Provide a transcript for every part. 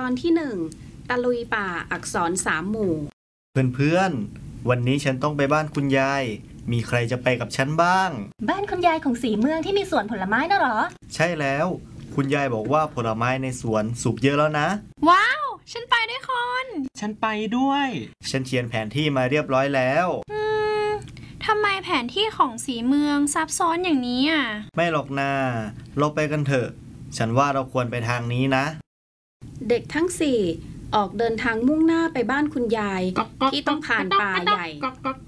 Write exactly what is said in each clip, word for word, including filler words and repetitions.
อนที่หนึ่งตะลุยป่าอักษรสามหมู่เพื่อนๆวันนี้ฉันต้องไปบ้านคุณยายมีใครจะไปกับฉันบ้างบ้านคุณยายของสีเมืองที่มีสวนผลไม้น่ะหรอใช่แล้วคุณยายบอกว่าผลไม้ในสวนสุกเยอะแล้วนะว้าวฉันไปด้วยคนฉันไปด้วยฉันเขียนแผนที่มาเรียบร้อยแล้วอืมทำไมแผนที่ของสีเมืองซับซ้อนอย่างนี้อ่ะไม่หรอกนาเราไปกันเถอะฉันว่าเราควรไปทางนี้นะเด็กทั้งสี่ออกเดินทางมุ่งหน้าไปบ้านคุณยายที่ต้องผ่านป่าใหญ่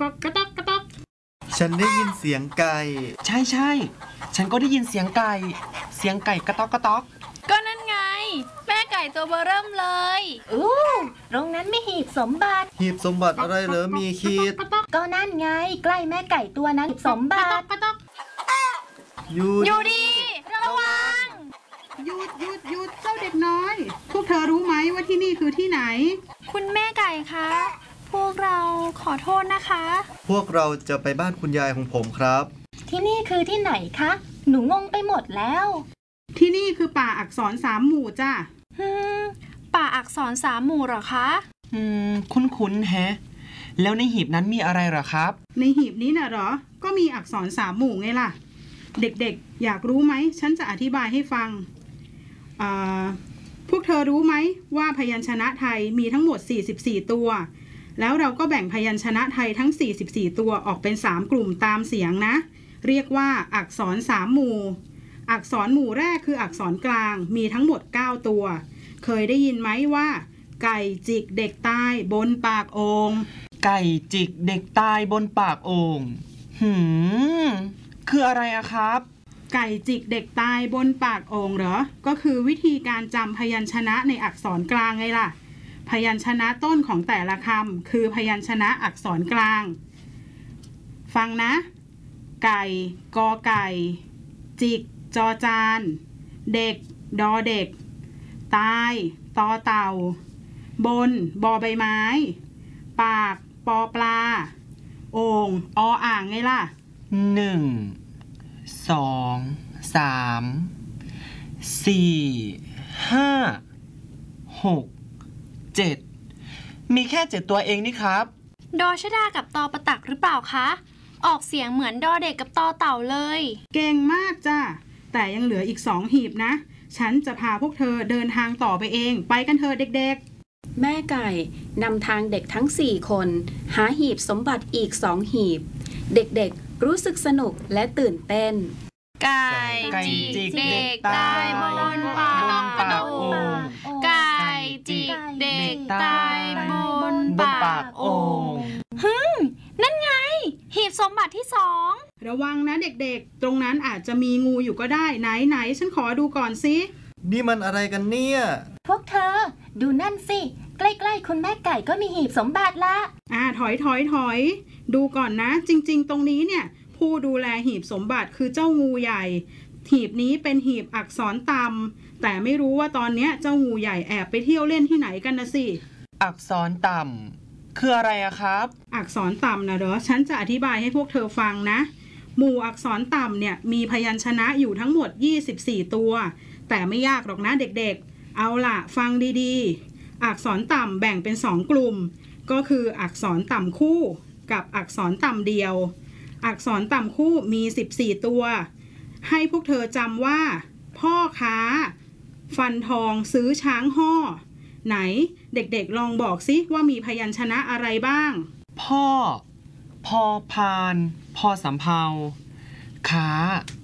ฉันได้ยินเสียงไก่ใช่ใช่ฉันก็ได้ยินเสียงไก่เสียงไก่กระต๊อกกระต๊อกก็นั่นไงแม่ไก่ตัวเบอเริ่มเลยอู้ตรงนั้นไม่หีบสมบัติหีบสมบัติอะไรเหรอมีขีดก็นั่นไงใกล้แม่ไก่ตัวนั้นหีบสมบัติอยู่อยู่ดีระวังหยุดหยุดหยุดเจ้าเด็กน้อยพวกเธอรู้ไหมว่าที่นี่คือที่ไหนคุณแม่ไก่คะพวกเราขอโทษนะคะพวกเราจะไปบ้านคุณยายของผมครับที่นี่คือที่ไหนคะหนูงงไปหมดแล้วที่นี่คือป่าอักษรสามหมู่จ้ะฮึมป่าอักษรสามหมู่เหรอคะอืมคุ้นๆแฮะแล้วในหีบนั้นมีอะไรเหรอครับในหีบนี้น่ะเหรอก็มีอักษรสามหมู่ไงล่ะเด็กๆอยากรู้ไหมฉันจะอธิบายให้ฟังอ่าพวกเธอรู้ไหมว่าพยัญชนะไทยมีทั้งหมดสี่สิบสี่ตัวแล้วเราก็แบ่งพยัญชนะไทยทั้งสี่สิบสี่ตัวออกเป็นสามกลุ่มตามเสียงนะเรียกว่าอักษรสามหมู่อักษรหมู่แรกคืออักษรกลางมีทั้งหมดเก้าตัวเคยได้ยินไหมว่าไก่จิกเด็กตายบนปากโอ่งไก่จิกเด็กตายบนปากโอ่งหืมคืออะไรอะครับไก่จิกเด็กตายบนปากโอ่งเหรอก็คือวิธีการจำพยัญชนะในอักษรกลางไงล่ะพยัญชนะต้นของแต่ละคำคือพยัญชนะอักษรกลางฟังนะไก่กอไก่จิกจอจานเด็กดอเด็กตายตอเต่าบนบอใบไม้ปากปอปลาโอ่งออ่างไงล่ะหนึ่งสองสามสี่ห้าหกเจ็ดมีแค่เจ็ดตัวเองนี่ครับดอชดากับตอประตักหรือเปล่าคะออกเสียงเหมือนดอเด็กกับตอเต่าเลยเก่งมากจ้ะแต่ยังเหลืออีกสองหีบนะฉันจะพาพวกเธอเดินทางต่อไปเองไปกันเถอะเด็กๆแม่ไก่นำทางเด็กทั้งสี่คนหาหีบสมบัติอีกสองหีบเด็กๆรู้สึกสนุกและตื่นเต้นไก่จิกเด็กตายบนปากโอ่งไก่จิกเด็กตายบนปากโอ่งฮึมนั่นไงหีบสมบัติที่สองระวังนะเด็กๆตรงนั้นอาจจะมีงูอยู่ก็ได้ไหนไหนฉันขอดูก่อนสินี่มันอะไรกันเนี่ยพวกเธอดูนั่นสิใกล้ๆคุณแม่ไก่ก็มีหีบสมบัติละอ่าถอยถอยถอยดูก่อนนะจริงๆตรงนี้เนี่ยผู้ดูแลหีบสมบัติคือเจ้างูใหญ่หีบนี้เป็นหีบอักษรต่ำแต่ไม่รู้ว่าตอนนี้เจ้างูใหญ่แอบไปเที่ยวเล่นที่ไหนกันนะสิอักษรต่ำคืออะไรอะครับอักษรต่ำนะเหรอฉันจะอธิบายให้พวกเธอฟังนะหมู่อักษรต่ำเนี่ยมีพยัญชนะอยู่ทั้งหมดยี่สิบสี่ตัวแต่ไม่ยากหรอกนะเด็กๆเอาล่ะฟังดีๆอักษรต่ำแบ่งเป็นสองกลุ่มก็คืออักษรต่ำคู่กับอักษรต่ำเดียวอักษรต่ำคู่มีสิบสี่ตัวให้พวกเธอจำว่าพ่อค้าฟันทองซื้อช้างห่อไหนเด็กๆลองบอกสิว่ามีพยัญชนะอะไรบ้างพ่อพอพานพอสำเภาค้า